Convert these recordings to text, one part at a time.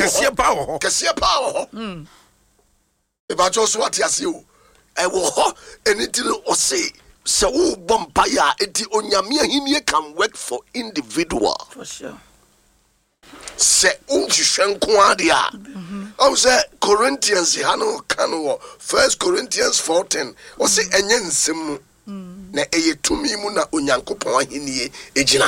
Kesia power. Kesia power. About also what you see. I will anything or say. So Bompaya eti onyamia hinie can work for individual. For sure. Se unhwehwe adia. I say Corinthians hano kano 1 Corinthians 4:10. O say enye nsem na eye tumi mu na onyankopon ahinie ejina.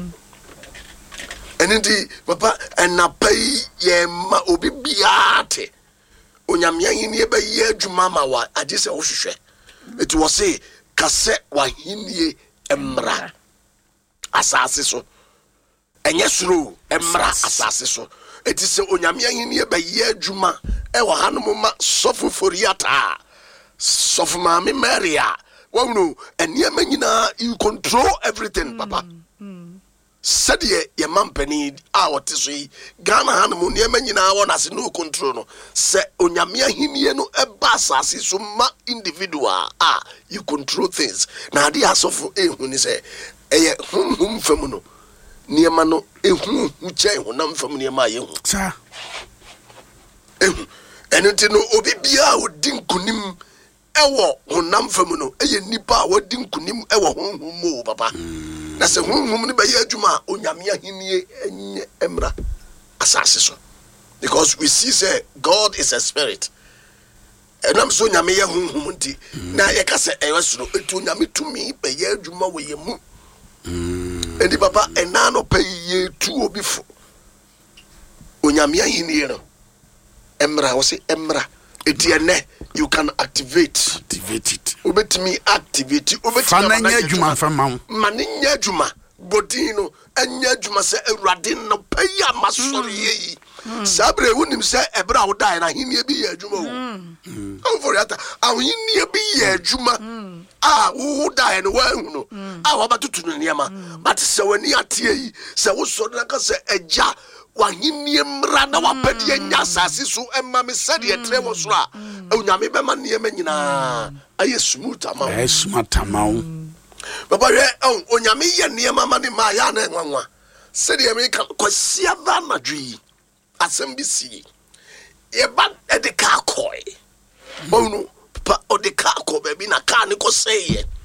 Enidi papa enapai ye ma obi biate. Onyamia hinie be ye adwuma ma wa age se wohwehwe. It was say kase wahinie emra asase so enye suru emra asase so eti se onyame ahinie ba ye adwuma e wa hanom ma sofu foriata sofu maame Maria wonu eniema nyina you control everything papa said ye mampani a wote so yi Ghana hanom niema nyina wona se no control no se onyame ahinie no eba asase so ma individual you control things na ade asofo ehu ni se eye hum fam no niema no ehu hu chen honam fam niema ye hu sa ehu enoti no obi bia odi nkunim ewo honam fam no eye nipa wodi nkunim ewo honhum mo papa na se honhum ni ba ye adwuma onyame ahinie enye emra asase so because we see say God is a spirit. Enam so nyame ye honhum nti na ye ka se ewesoro etu nyame tumi be ye adwuma wo ye mu enti papa ena no pe ye tu obi fo onyame ahinie no emra wo se emra eti ene you can activate it obetimi activate obetimi fananya adwuma fama maninya adwuma bodino anya adwuma se awurade no pe ya masori yi sabre wonim se ebra wo dai na hinie bi ye adwuma o foriata hinie bi ye adwuma wo dai no wa hu no wa batutu no niam but se wani atie yi se wo so na ka se agya wa hinie mra na wa pede nya sase so emma me se de tre wo so a onyame be ma niam nyina aye smooth amount Baba onyame ye niam ma ne ma ya na enwanwa se de me ka kwasia ba madwi asem bi si ye ba e de ka koi onu pa o de ka ko be bi na ka ne ko sey